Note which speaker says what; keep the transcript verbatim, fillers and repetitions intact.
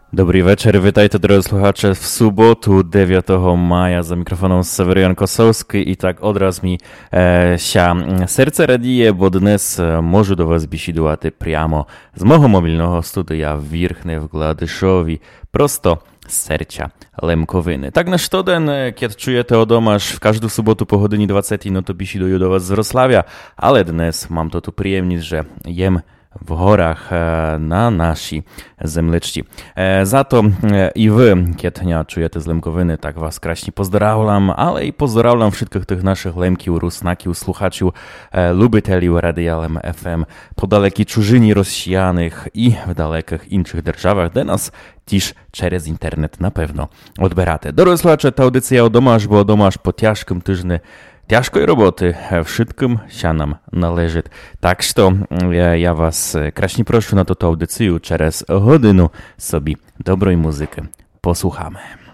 Speaker 1: Добрий вечір, вітайте, дорогі слухачі, в суботу, дев'ятого мая, за мікрофоном Северян Косовський. І так, одразу мені е, ся серце радіє, бо днес можу до вас бесідувати прямо з мого мобільного студія в Вірхне, в Гладишові, просто z serca Lemkowiny. Tak na sztoden, kiedy czujecie o domasz w każdą sobotę po godzinie dwudziestej, no to bisiduję do was z Wrocławia, ale dnes mam to tu przyjemność, że jem w горах na nasi землечці. За то і ви, kiedy czujecie z Lemkowiny, tak was kraśnie pozdrawiam, ale i pozdrawiam wszystkich tych naszych lemkiów, rusnakiów, słuchaczy, lubiteliów radialem F M po dalekiej czużyni rozsianych i w dalekich innych державах, де нас тіж через інтернет, напевно, odberacie. Дорогі слухачі, та аудиція «Одомаш», бо «Одомаш» по тяжким тижні тяжкої роботи wszystkim się nam należy. Tak, що ja, ja was краśnie proszę na to, to audycję, через годину sobie dobrej muzyki posłuchamy.